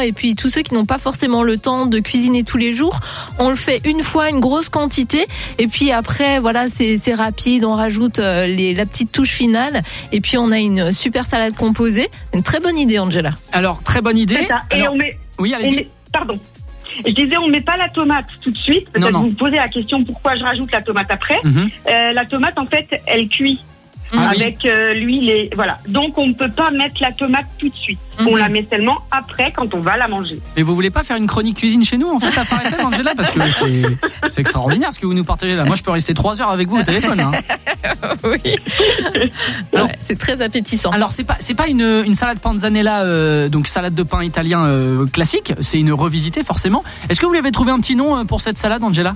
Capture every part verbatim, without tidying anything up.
et puis tous ceux qui n'ont pas forcément le temps de cuisiner tous les jours, on le fait une fois, une grosse quantité, et puis après voilà, c'est c'est rapide, on rajoute les la petite touche finale, et puis on a une super salade composée. Une très bonne idée, Angela. Alors très bonne idée. C'est ça. Et Alors, on met, oui, allez-y. on met, pardon. Je disais, on met pas la tomate tout de suite. Peut-être Non, non. vous vous posez la question pourquoi je rajoute la tomate après. Mhm. Euh, la tomate, en fait, elle cuit. Ah, avec oui. euh, l'huile et voilà. Donc on ne peut pas mettre la tomate tout de suite. Mm-hmm. On la met seulement après quand on va la manger. Mais vous voulez pas faire une chronique cuisine chez nous en fait à Phare F M, Angela, parce que c'est, c'est extraordinaire ce que vous nous partagez là. Moi je peux rester trois heures avec vous au téléphone. Hein. Oui. Alors, ouais, c'est très appétissant. Alors c'est pas c'est pas une une salade panzanella, euh, donc salade de pain italien euh, classique. C'est une revisitée forcément. Est-ce que vous lui avez trouvé un petit nom pour cette salade, Angela?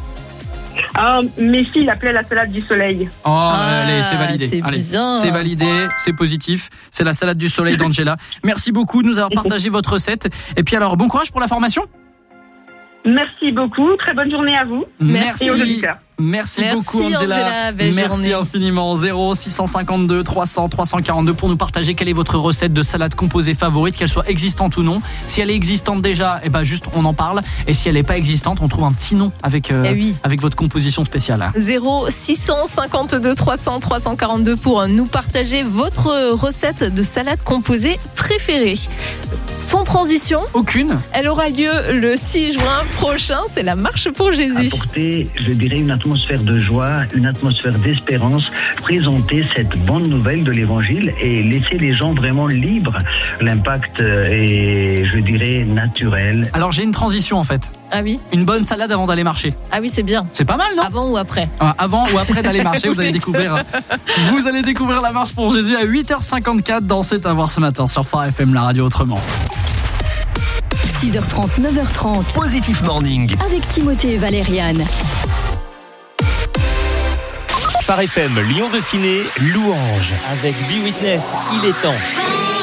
Ah, mes filles l'appelaient la salade du soleil. Oh, Ah, allez, c'est validé. c'est Allez, bizarre. c'est validé, c'est positif. C'est la salade du soleil d'Angela. Merci beaucoup de nous avoir partagé votre recette. Et puis alors, bon courage pour la formation. Merci beaucoup. Très bonne journée à vous. Merci. Et aux auditeurs. Merci, Merci, beaucoup Angela. Angela, belle Merci journée. infiniment. zéro six cent cinquante-deux trois cents trois cent quarante-deux pour nous partager quelle est votre recette de salade composée favorite, qu'elle soit existante ou non. Si elle est existante déjà, eh ben juste on en parle. Et si elle n'est pas existante, on trouve un petit nom avec euh, Eh oui. avec votre composition spéciale. zéro six cent cinquante-deux trois cents trois cent quarante-deux pour nous partager votre recette de salade composée préférée. Sans transition, Aucune. elle aura lieu le six juin prochain. C'est la marche pour Jésus. Apporter, je dirais, une atmosphère de joie, une atmosphère d'espérance, présenter cette bonne nouvelle de l'évangile et laisser les gens vraiment libres. L'impact est, je dirais, naturel. Alors j'ai une transition en fait. Ah oui, Une bonne salade avant d'aller marcher. ah oui, c'est bien. C'est pas mal, non? Avant ou après? Avant ou après d'aller marcher, vous allez découvrir vous allez découvrir la marche pour Jésus à huit heures cinquante-quatre dans C'est à voir ce matin sur Phare F M, la radio autrement. six heures trente, neuf heures trente. Positif Morning. Avec Timothée et Valériane. Phare F M, Lyon Dauphiné, Louange. Avec Be Witness, il est temps.